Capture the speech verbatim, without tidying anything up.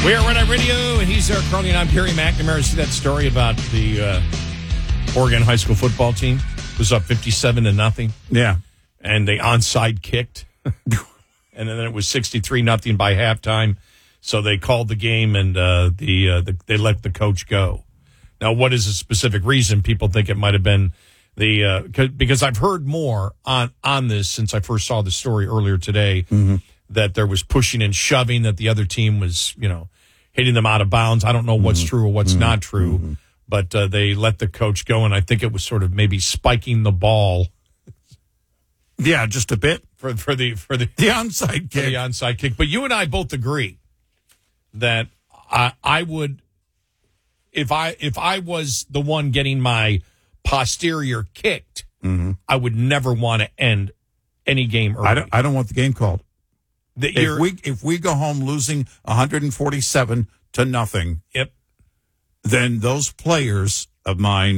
We are Red Eye Radio, and he's Eric Carly, and I'm Gary McNamara. See that story about the uh, Oregon high school football team? It was up fifty-seven to nothing. Yeah. And they onside kicked. And then it was sixty-three nothing by halftime. So they called the game, and uh, the, uh, the they let the coach go. Now, what is a specific reason? People think it might have been the uh, – because I've heard more on, on this since I first saw the story earlier today, mm-hmm. that there was pushing and shoving, that the other team was, you know, hitting them out of bounds. I don't know what's mm-hmm. true or what's mm-hmm. not true, mm-hmm. but uh, they let the coach go, and I think it was sort of maybe spiking the ball. Yeah, just a bit. For for the for the, the onside kick. The onside kick. But you and I both agree that I, I would, if I if I was the one getting my posterior kicked, mm-hmm. I would never want to end any game early. I don't, I don't want the game called. The, if we if we go home losing one forty-seven to nothing, yep. then those players of mine